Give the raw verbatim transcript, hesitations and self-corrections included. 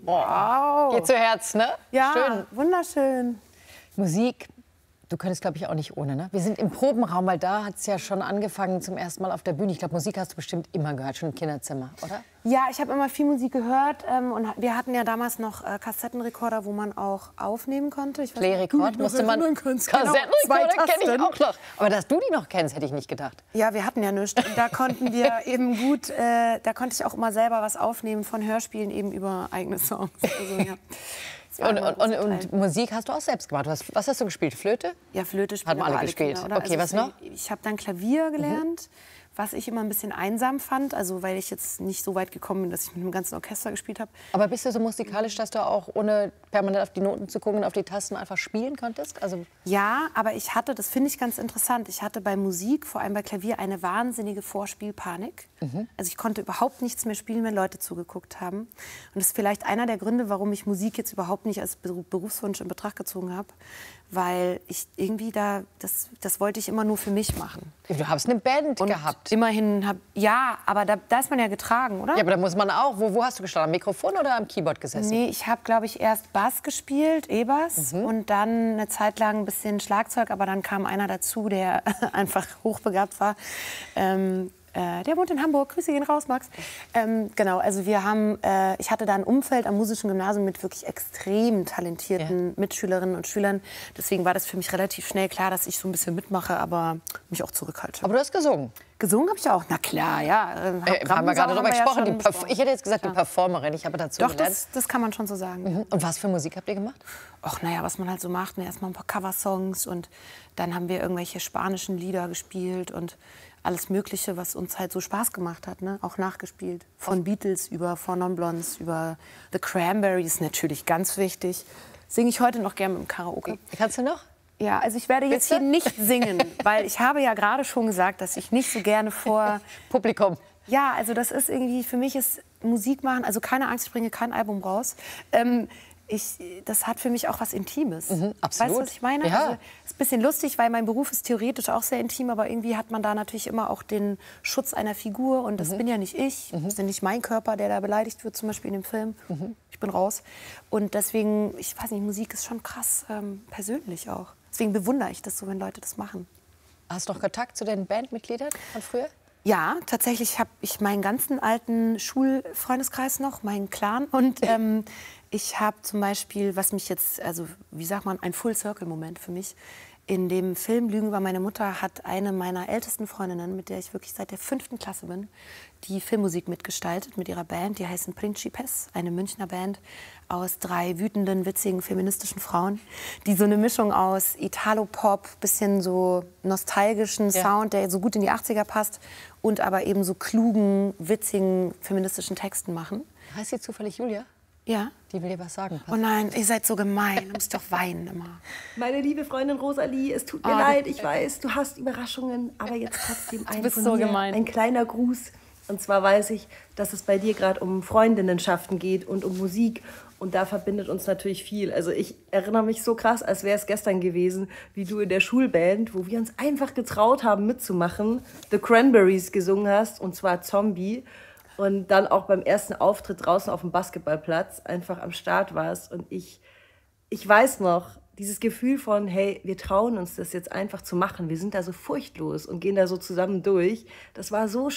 Wow. Geht zu Herz, ne? Ja, schön. Wunderschön. Musik, du könntest, glaube ich, auch nicht ohne, ne? Wir sind im Probenraum, weil da hat es ja schon angefangen zum ersten Mal auf der Bühne. Ich glaube, Musik hast du bestimmt immer gehört, schon im Kinderzimmer, oder? Ja, ich habe immer viel Musik gehört. Ähm, und wir hatten ja damals noch äh, Kassettenrekorder, wo man auch aufnehmen konnte. Playrekord musste man. Kassettenrekorder genau, kenne ich auch noch. Aber dass du die noch kennst, hätte ich nicht gedacht. Ja, wir hatten ja nichts. Und da konnten wir eben gut, äh, da konnte ich auch immer selber was aufnehmen von Hörspielen eben über eigene Songs. Also, ja. Und, und, und, und Musik hast du auch selbst gemacht. Was, was hast du gespielt? Flöte? Ja, Flöte spielen Hat man alle alle gespielt. Kinder, Okay, also was noch? Ich habe dann Klavier gelernt, mhm. was ich immer ein bisschen einsam fand. Also weil ich jetzt nicht so weit gekommen bin, dass ich mit dem ganzen Orchester gespielt habe. Aber bist du so musikalisch, dass du auch ohne permanent auf die Noten zu gucken, auf die Tasten einfach spielen konntest? Also ja, aber ich hatte, das finde ich ganz interessant, ich hatte bei Musik, vor allem bei Klavier, eine wahnsinnige Vorspielpanik. Mhm. Also ich konnte überhaupt nichts mehr spielen, wenn Leute zugeguckt haben. Und das ist vielleicht einer der Gründe, warum ich Musik jetzt überhaupt nicht als Berufswunsch in Betracht gezogen habe. Weil ich irgendwie da, das, das wollte ich immer nur für mich machen. Du hast eine Band und gehabt. Immerhin hab, ja, aber da, da ist man ja getragen, oder? Ja, aber da muss man auch. Wo, wo hast du gestanden? Am Mikrofon oder am Keyboard gesessen? Nee, ich habe, glaube ich, erst Bass gespielt, E-Bass, mhm. und dann eine Zeit lang ein bisschen Schlagzeug. Aber dann kam einer dazu, der einfach hochbegabt war. Ähm, äh, der wohnt in Hamburg. Grüße gehen raus, Max. Ähm, genau, also wir haben, äh, ich hatte da ein Umfeld am musischen Gymnasium mit wirklich extrem talentierten ja. Mitschülerinnen und Schülern. Deswegen war das für mich relativ schnell klar, dass ich so ein bisschen mitmache, aber mich auch zurückhalte. Aber du hast gesungen? Gesungen habe ich auch. Na klar, ja. Äh, haben wir gerade darüber gesprochen. Ja ich hätte jetzt gesagt, ja. die Performerin. Ich habe dazu Doch, gelernt. das, das kann man schon so sagen. Mhm. Und was für Musik habt ihr gemacht? Ach, naja, was man halt so macht. Ne? Erstmal ein paar Coversongs und dann haben wir irgendwelche spanischen Lieder gespielt und alles Mögliche, was uns halt so Spaß gemacht hat, ne? Auch nachgespielt. Von Beatles über Four Non Blondes, über The Cranberries, natürlich ganz wichtig. Singe ich heute noch gerne im Karaoke. Kannst du noch? Ja, also ich werde jetzt hier nicht singen, weil ich habe ja gerade schon gesagt, dass ich nicht so gerne vor Publikum. Ja, also das ist irgendwie, für mich ist Musik machen, also keine Angst, ich bringe kein Album raus. Ähm, ich, das hat für mich auch was Intimes. Mhm, absolut. Weißt du, was ich meine? Ja. Also, ist ein bisschen lustig, weil mein Beruf ist theoretisch auch sehr intim, aber irgendwie hat man da natürlich immer auch den Schutz einer Figur und das mhm. bin ja nicht ich, mhm. das ist ja nicht mein Körper, der da beleidigt wird, zum Beispiel in dem Film. Mhm. Ich bin raus. Und deswegen, ich weiß nicht, Musik ist schon krass ähm, persönlich auch. Deswegen bewundere ich das so, wenn Leute das machen. Hast du noch Kontakt zu den Bandmitgliedern von früher? Ja, tatsächlich habe ich meinen ganzen alten Schulfreundeskreis noch, meinen Clan. Und ähm, ich habe zum Beispiel, was mich jetzt, also wie sagt man, ein Full-Circle-Moment für mich. In dem Film Lügen war meine Mutter hat eine meiner ältesten Freundinnen, mit der ich wirklich seit der fünften Klasse bin, die Filmmusik mitgestaltet mit ihrer Band. Die heißen Principes, eine Münchner Band aus drei wütenden, witzigen, feministischen Frauen, die so eine Mischung aus Italo-Pop, bisschen so nostalgischen ja. Sound, der so gut in die achtziger passt, und aber eben so klugen, witzigen, feministischen Texten machen. Heißt sie zufällig Julia? Ja. Die will dir was sagen. Oh nein, ihr seid so gemein. Du musst doch weinen immer. Meine liebe Freundin Rosalie, es tut mir oh, leid, ich weiß, du hast Überraschungen, aber jetzt trotzdem ein, von so mir, gemein. ein kleiner Gruß. Und zwar weiß ich, dass es bei dir gerade um Freundinnenschaften geht und um Musik. Und da verbindet uns natürlich viel. Also ich erinnere mich so krass, als wäre es gestern gewesen, wie du in der Schulband, wo wir uns einfach getraut haben mitzumachen, The Cranberries gesungen hast, und zwar Zombie. Und dann auch beim ersten Auftritt draußen auf dem Basketballplatz einfach am Start warst. Und ich, ich weiß noch, dieses Gefühl von, hey, wir trauen uns das jetzt einfach zu machen. Wir sind da so furchtlos und gehen da so zusammen durch. Das war so